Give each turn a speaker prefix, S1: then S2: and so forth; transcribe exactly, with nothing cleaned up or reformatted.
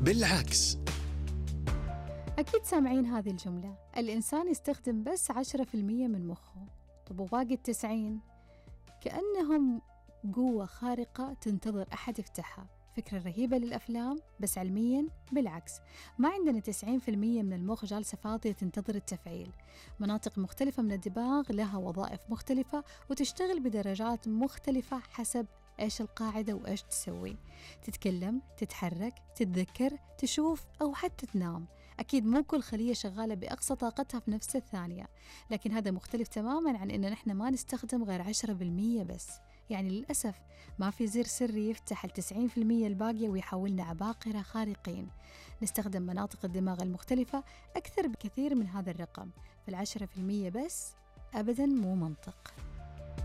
S1: بالعكس.
S2: أكيد سامعين هذه الجملة، الإنسان يستخدم بس عشرة في المية من مخه. طب وباقي التسعين؟ كأنهم قوة خارقة تنتظر أحد يفتحها. فكرة رهيبة للأفلام، بس علمياً بالعكس. ما عندنا تسعين في المية من المخ جالسة فاضية تنتظر التفعيل. مناطق مختلفة من الدماغ لها وظائف مختلفة وتشتغل بدرجات مختلفة حسب إيش القاعدة وإيش تسوي. تتكلم، تتحرك، تتذكر، تشوف أو حتى تنام. أكيد مو كل خلية شغالة بأقصى طاقتها في نفس الثانية، لكن هذا مختلف تماماً عن إن نحن ما نستخدم غير عشرة بالمية بس. يعني للأسف ما في زر سري يفتح التسعين في المية الباقية ويحولنا عباقرة خارقين. نستخدم مناطق الدماغ المختلفة أكثر بكثير من هذا الرقم، فالعشرة في المية بس أبداً مو منطق.